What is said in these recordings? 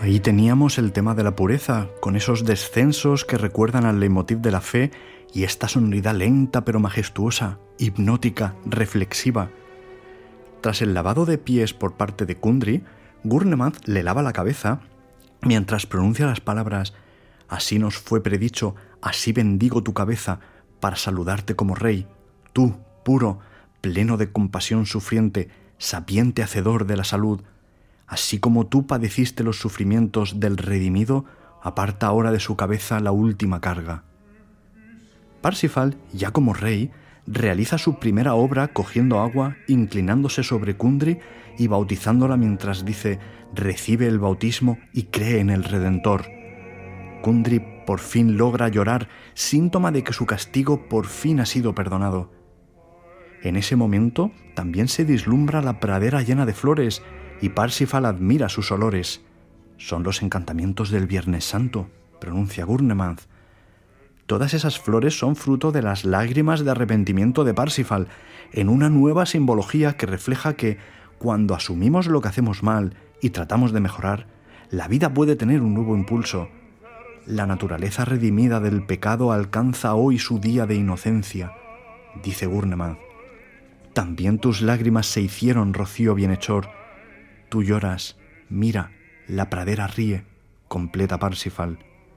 Ahí teníamos el tema de la pureza, con esos descensos que recuerdan al leitmotiv de la fe y esta sonoridad lenta pero majestuosa, hipnótica, reflexiva. Tras el lavado de pies por parte de Kundry, Gurnemanz le lava la cabeza mientras pronuncia las palabras: «Así nos fue predicho, así bendigo tu cabeza para saludarte como rey, tú, puro, pleno de compasión sufriente, sapiente hacedor de la salud. Así como tú padeciste los sufrimientos del redimido, aparta ahora de su cabeza la última carga». Parsifal, ya como rey, realiza su primera obra cogiendo agua, inclinándose sobre Kundry y bautizándola mientras dice: «Recibe el bautismo y cree en el Redentor». Kundry por fin logra llorar, síntoma de que su castigo por fin ha sido perdonado. En ese momento también se vislumbra la pradera llena de flores y Parsifal admira sus olores. «Son los encantamientos del Viernes Santo», pronuncia Gurnemanz. Todas esas flores son fruto de las lágrimas de arrepentimiento de Parsifal, en una nueva simbología que refleja que, cuando asumimos lo que hacemos mal y tratamos de mejorar, la vida puede tener un nuevo impulso. La naturaleza redimida del pecado alcanza hoy su día de inocencia, dice Gurnemanz. También tus lágrimas se hicieron rocío bienhechor. Tú lloras, mira, la pradera ríe, completa Parsifal.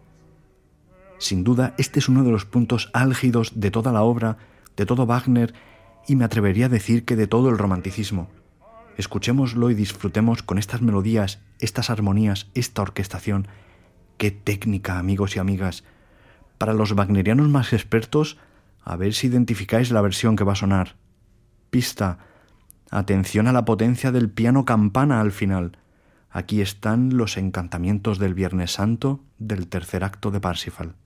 Sin duda, este es uno de los puntos álgidos de toda la obra, de todo Wagner y me atrevería a decir que de todo el romanticismo. Escuchémoslo y disfrutemos con estas melodías, estas armonías, esta orquestación. ¡Qué técnica, amigos y amigas! Para los wagnerianos más expertos, a ver si identificáis la versión que va a sonar. Pista. Atención a la potencia del piano campana al final. Aquí están los encantamientos del Viernes Santo del tercer acto de Parsifal.